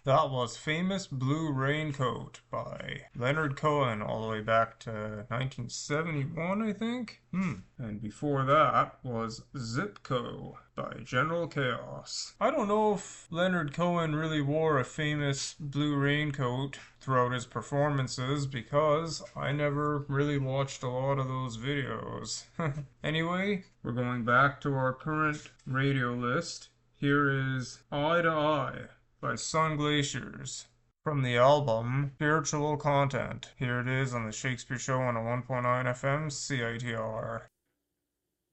That was Famous Blue Raincoat by Leonard Cohen all the way back to 1971, I think. And before that was Zipco by General Chaos. I don't know if Leonard Cohen really wore a famous blue raincoat throughout his performances because I never really watched a lot of those videos. Anyway, we're going back to our current radio list. Here is Eye to Eye by Sun Glaciers from the album Spiritual Content. Here it is on the Shakespeare Show on a 1.9 FM CITR.